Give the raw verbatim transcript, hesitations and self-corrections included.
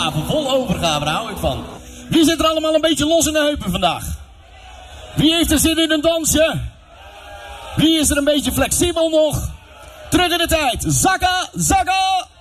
overgave, vol overgave, daar hou ik van. Wie zit er allemaal een beetje los in de heupen vandaag? Wie heeft er zin in een dansje? Wie is er een beetje flexibel nog? Terug in de tijd. Zakka, zakka!